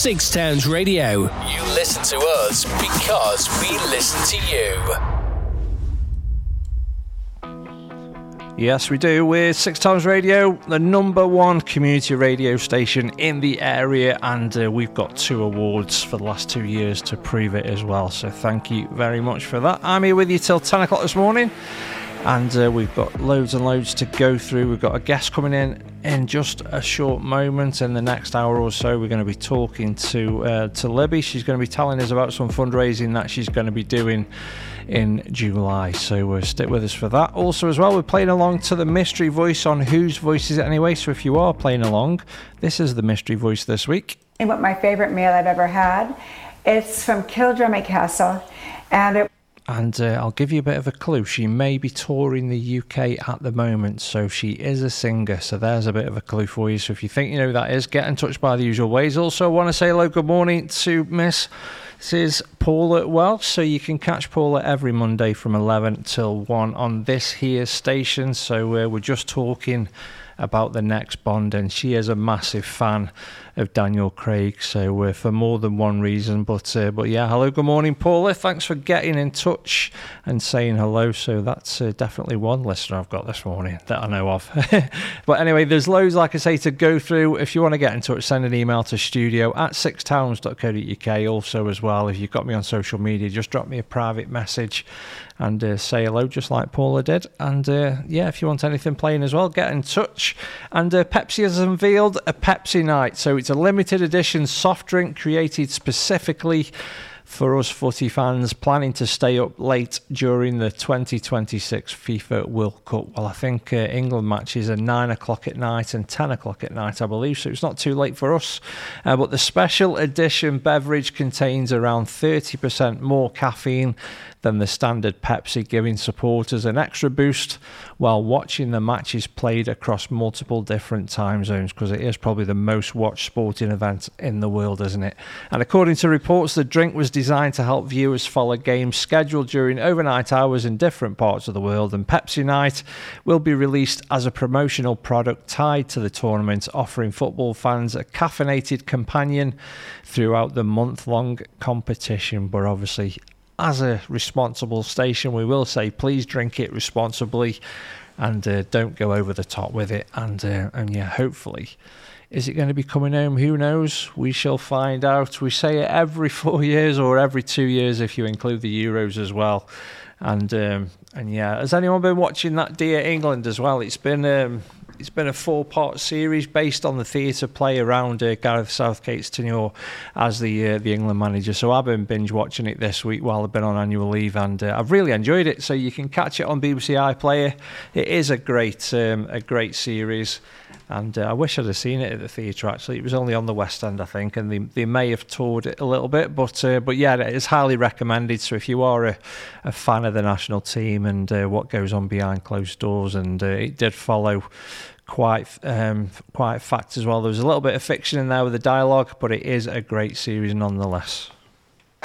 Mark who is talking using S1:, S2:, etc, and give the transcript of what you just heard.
S1: Six Towns Radio. You listen to us because we listen to you.
S2: Yes, we do. We're Six Towns Radio, the number one community radio station in the area, and we've got 2 awards for the last 2 years to prove it as well. So thank you very much for that. I'm here with you till 10 o'clock this morning, and we've got loads and loads to go through. We've got a guest coming in just a short moment. In the next hour or so, we're going to be talking to Libby. She's going to be telling us about some fundraising that she's going to be doing in July, so stick with us for that. Also as well, we're playing along to the mystery voice on Whose Voice Is It Anyway, so if you are playing along, this is the mystery voice this week.
S3: And what my favorite meal I've ever had, it's from Kildrummy Castle, and
S2: I'll give you a bit of a clue. She may be touring the UK at the moment, so she is a singer. So there's a bit of a clue for you. So if you think you know who that is, get in touch by the usual ways. Also, I want to say hello, good morning to Miss. This is Paula Welch. So you can catch Paula every Monday from 11 till 1 on this here station. So we're just talking about the next Bond, and she is a massive fan of Daniel Craig, so for more than one reason. But yeah, hello, good morning, Paula. Thanks for getting in touch and saying hello. So that's definitely one listener I've got this morning that I know of. But anyway, there's loads, like I say, to go through. If you want to get in touch, send an email to studio@sixtowns.co.uk. Also as well, if you've got me on social media, just drop me a private message and say hello, just like Paula did. And yeah, if you want anything playing as well, get in touch. And Pepsi has unveiled a Pepsi Night. So it's a limited edition soft drink created specifically for us footy fans planning to stay up late during the 2026 FIFA World Cup. Well, I think England matches are 9 o'clock at night and 10 o'clock at night, I believe, so it's not too late for us. But the special edition beverage contains around 30% more caffeine than the standard Pepsi, giving supporters an extra boost while watching the matches played across multiple different time zones, because it is probably the most watched sporting event in the world, isn't it? And according to reports, the drink was designed to help viewers follow games scheduled during overnight hours in different parts of the world, and Pepsi Night will be released as a promotional product tied to the tournament, offering football fans a caffeinated companion throughout the month-long competition. But obviously, as a responsible station, we will say please drink it responsibly and don't go over the top with it. And yeah, hopefully, is it going to be coming home? Who knows? We shall find out. We say it every 4 years or every 2 years if you include the Euros as well. And yeah, has anyone been watching that Dear England as well? It's been a 4-part series based on the theatre play around Gareth Southgate's tenure as the England manager. So I've been binge watching it this week while I've been on annual leave, and I've really enjoyed it. So you can catch it on BBC iPlayer. It is a great series, and I wish I'd have seen it at the theatre. Actually, it was only on the West End, I think, and they may have toured it a little bit, but yeah, it is highly recommended. So if you are a fan of the national team and what goes on behind closed doors, and it did follow quite fact as well. There was a little bit of fiction in there with the dialogue, but it is a great series nonetheless.